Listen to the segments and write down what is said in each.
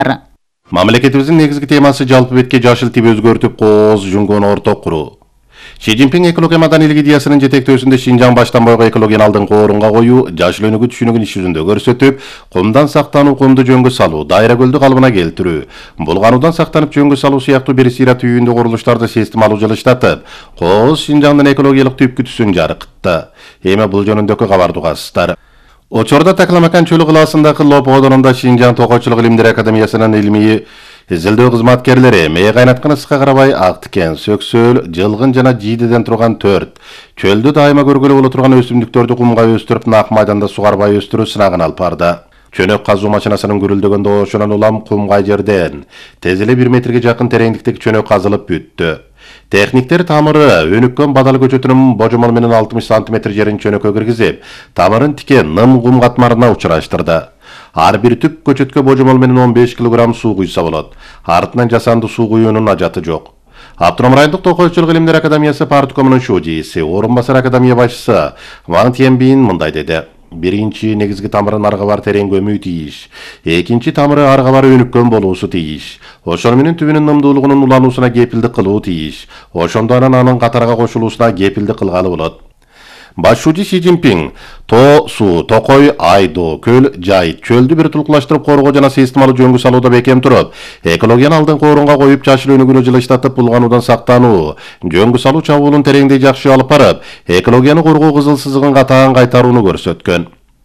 Мамлекетибиздин негизги темасы жалпы бетке жашыл тип өзгөртүп кооз жүнгөн орто куруу. Ши Цзиньпин экология маданийлик идеясынын жетектөөсүндө Шинжаң баштан бойго экологияны алдыңкы орунга коюу, жашыл өнүгүү түшүнүгүн иш жүзүндө көрсөтүп, кумдан сактануу, кумду жөнгө салуу, дайра көлдү калыбына келтирүү, булгануудан сактанып жөнгө салуу сыяктуу бир сыйра түйүндүү курулуштарды системалуу жылыштатып, кооз Шинжаңдын экологиялык түпкүтүсүн жарыкты. Эми бул жөнүндөгү кабарды угасыздар. Очорда Такламакан чөлү кылаасындагы Лоп одонунда Шинжаң Токойчулук илимдер академиясынын илимий изилдөө кызматкерлери мээ кайнаткан ысыкка карабай ак тикен, сөксөл, жылгын жана жийдеден турган 4 чөлдү дайыма көргөлө боло турган өсүмдүктөрдү кумга өстүрүп, нак майданда сугарбай өстүрүү сынагын алып барды. Чөнөк казуу машинасынын гүрүлдөгөндө ошонун улам кумгай жерден тез эле 1 метрге жакын тереңдиктеги чөнөк казылып бүттү. Техниктер тамыры өнүккөн бадал көчөтүнүн божомол менен 60 см жерин чөнөккө киргизип, тамырын тикен ным кум катмарына учураштырды. Ар бир түп көчөткө божомол менен 15 кг суу куйса болот. Артынан жасанды суу куюунун ажаты жок. Автоном райондук Токойчулук илимдер академиясы парткомунун шужийси, орун басар академия башчысы Ван Тьенбин мындай деди. Биринчи негизги тамырын арга бар терең көмүү тийиш. Экинчи тамыры арга бар өнүккөн болуусу тийиш. Ошону менен түбүнүн нымдуулугунун улануусуна кепилдик кылуу тийиш. Ошондо анын катарга кошулуусуна кепилдик кылгалы болот. Башчы Ши Цзиньпин То суу, Токой, Айдоо, Көл, Жайыт, чөлдү бир тулкулаштырып коргоо жана системалуу жөнгө салууда бекем туруп, экологияны алдыңкы орунга коюп, жашыл өнүгүүнү жылыштатып, булгануудан сактануу, жөнгө салуу чабуулун тереңдей жакшы алып барып, экологияны коргоо кызыл сызыгын катаан кайтарууну көрсөткөн.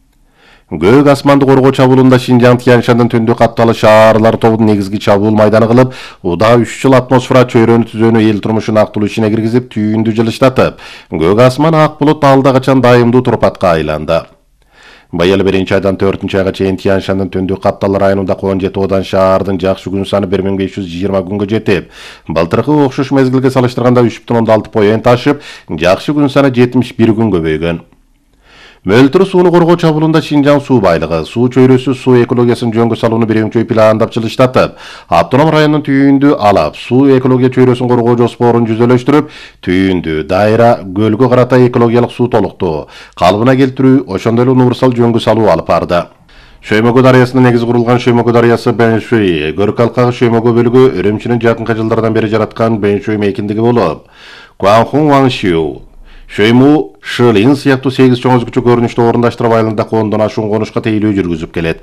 Көк асманды коргоо чабуулунда Шинжаң Тянь-Шандын түндүк катталы шаарлар тобунун негизги чабуул майданы кылып, удаа 3 жыл атмосфера чөйрөнү түзөөнү эл турмушун актылуу ишине киргизип, түйүндү жылыштатып, көк асман ак булут алда качан дайымдуу турпатка айланды. Быйыл 1-айдан 4-айга чейин Тянь-Шандын түндүк катталы районунда 17 одан шаардын жакшы күн саны 1520 күнгө жетип, былтыркы окшош мезгилге салыштырганда 3,6 ташып, жакшы күн саны 71 күн көбөйгөн. Мөлтүр сууну коргоо чабуулунда Шинжаң суу байлыгы, суу чөйрөсү суу экологиясын жөнгө салууну бирөңчөй пландап жылыштатып, автоном районунун түйүндү алап, суу экология чөйрөсүн коргоо жоспорун жүзөлөштүрүп, түйүндү, дайра, көлгө карата экологиялык суу толуктоо, калыбына келтирүү, ошондой эле универсал жөнгө салуу алып барды. Шөймөгө дарыясына негиз курулган Шөймөгө дарыясы Бэншуй, көрк алкагы Шөймөгө бөлүгү Үрүмчүнүн жакынкы жылдардан бери жараткан Бэншуй мейкиндиги болуп, Куанхун Ваңшиу, Шөйму Шылин сыяктуу 8 чоң өзгөчө көрүнүштүү орундаштырып айылында 10дон ашуун конушка тейлөө жүргүзүп келет.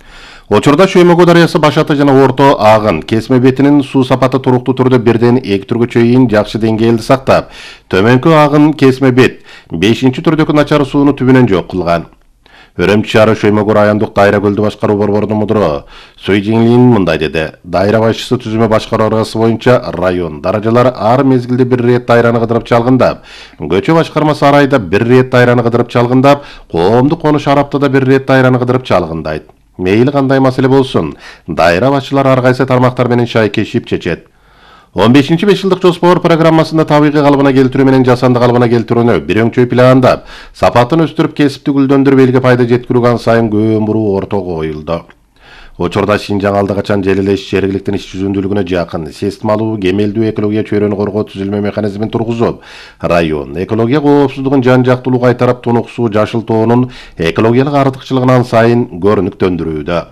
Учурда Шөймөгө дарыясы башаты жана орто агын кесме бетинин суу сапаты туруктуу түрдө 1-ден 2 түргө чейин жакшы деңгээлди сактап, төмөнкү агын кесме бет 5-түрдөгү начар сууну түбүнөн жок кылган. Үрүмчү шаары Шөймөгө райондук дайра көлдү башкаруу борборунун мудуру Суй Жинлин мындай деди. Дайра башчысы түзүмө башкаруу аргасы боюнча район даражалар ар мезгилде 1 рет дайраны кыдырып чалгындап, көчө башкармасы ар айда 1 рет дайраны кыдырып чалгындап, коомдук конуш ар аптада 1 рет дайраны кыдырып чалгындайт. Мейли кандай маселе болсун, дайра башчылары ар кайсы тармактар менен шайкешип чечет. 15-5 жылдык жоспор программасында табигый калыбына келтирүү менен жасанды калыбына келтирүүнү бирөңчөй пландап, сапатын өстүрүп, кесипти гүлдөндүрүп, элге пайда жеткирүү сайын көөн буруу ортого коюлду. Учурда Шинжаң алда качан желелеш жергиликтин иш жүзүндүүлүгүнө жакын, системалуу, кемелдүү экология чөйрөнү коргоо түзүлмө механизмин тургузуп, район экология коопсуздугун жан-жактуулуу кайтарып, тунук суу жашыл тоонун экологиялык артыкчылыгынан сайын көрүнүктөндүрүүдө.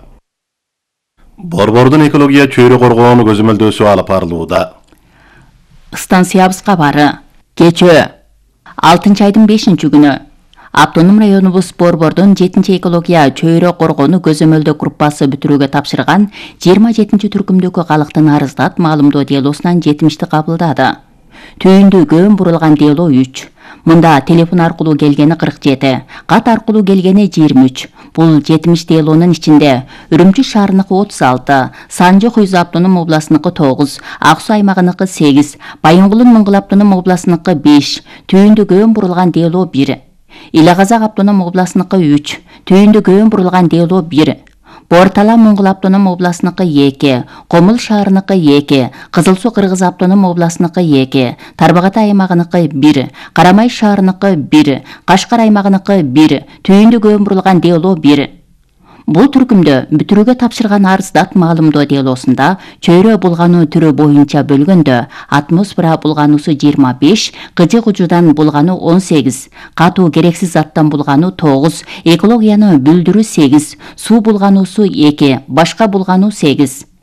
Борбордун экология чөйрө коргоонун көзөмөлдөөсү алып барылууда. Станциябыз кабары. Кечөө 6-айдын 5-күнү Автоном районубуз борбордун 7 экология чөйрө коргоону көзөмөлдөө группасы бүтүрүүгө тапшырган 27 түркүмдөгү калктын арыздат маалымдоо делосунан 70ти кабылдады. Түйүндү көөн бурулган дело 3. Мында телефон аркылуу келгени 47, кат аркылуу келгени 23. Бул 70 делонун ичинде Үрүмчү шаарыныкы 36, Санжы-Хуйзу автоном областыныкы 9, Ак Суу аймагыныкы 8, Байынгулун Мыңгыл автоном областыныкы 5, түйүндү көөн бурулган дело 1. Ила-Казак автоном областыныкы 3, түйүндү көөн бурулган дело 1. Бортала Мыңгыл автоном областыныкы 2, Комул шаарыныкы 2, Кызыл Суу Кыргыз автоном областыныкы 2, Тарбагата аймагыныкы 1, Карамай шаарыныкы 1, Кашкар аймагыныкы 1, түйүндү көөн бурулган дело 1. Бул түркүмдө бүтүрүүгө тапшырган арыз дат маалымдоо делосунда чөйрө булгануу түрү боюнча бөлгөндө атмосфера булгануусу 25, кыжык учудан булгануу 18, катуу керексиз заттан булгануу 9, экологияны бүлдүрүү 8, суу булгануусу 2, башка булгануу 8.